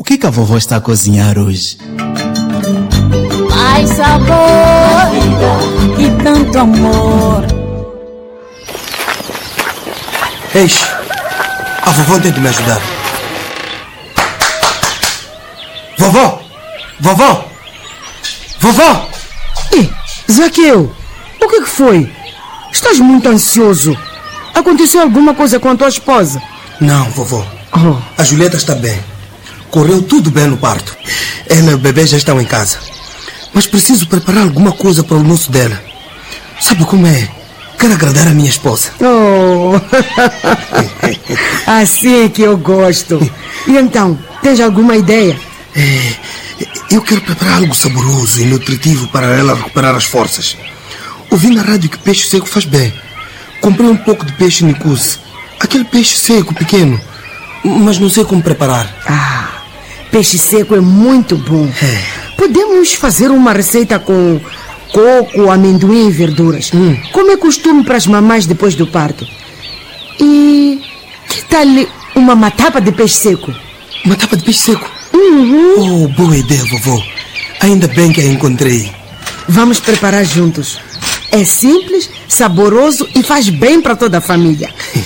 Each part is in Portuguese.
O que a vovó está a cozinhar hoje? Mais sabor e tanto amor. Eixe, a vovó tem de me ajudar. Vovó! Vovó! Vovó! Zaqueu, o que foi? Estás muito ansioso. Aconteceu alguma coisa com a tua esposa? Não, vovó. Oh. A Julieta está bem. Correu tudo bem no parto. Ela e o bebê já estão em casa. Mas preciso preparar alguma coisa para o almoço dela. Sabe como é? Quero agradar a minha esposa. Oh. Assim é que eu gosto. E então, tens alguma ideia? Eu quero preparar algo saboroso e nutritivo para ela recuperar as forças. Ouvi na rádio que peixe seco faz bem. Comprei um pouco de peixe nicuse. Aquele peixe seco pequeno. Mas não sei como preparar. Peixe seco é muito bom. Podemos fazer uma receita com coco, amendoim e verduras. Como é costume para as mamães depois do parto. E que tal uma matapa de peixe seco? Uma tapa de peixe seco? Oh, boa ideia, vovó. Ainda bem que a encontrei. Vamos preparar juntos. É simples, saboroso e faz bem para toda a família.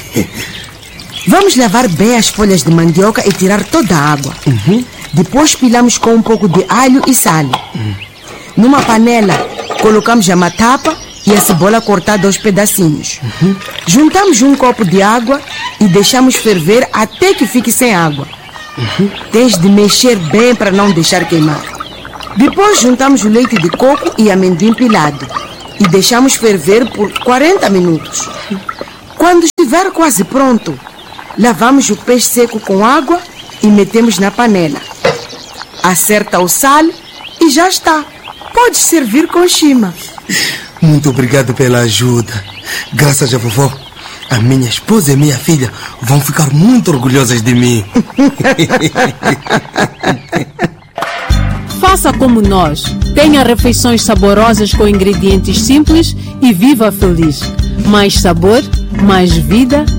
Vamos lavar bem as folhas de mandioca e tirar toda a água. Depois pilamos com um pouco de alho e sal. Numa panela, colocamos a matapa e a cebola cortada aos pedacinhos. Juntamos um copo de água e deixamos ferver até que fique sem água. Tens de mexer bem para não deixar queimar. Depois juntamos o leite de coco e amendoim pilado e deixamos ferver por 40 minutos. Quando estiver quase pronto, lavamos o peixe seco com água e metemos na panela. Acerta o sal e já está. Pode servir com chima. Muito obrigado pela ajuda. Graças a vovó, a minha esposa e a minha filha vão ficar muito orgulhosas de mim. Faça como nós. Tenha refeições saborosas com ingredientes simples e viva feliz. Mais sabor, mais vida.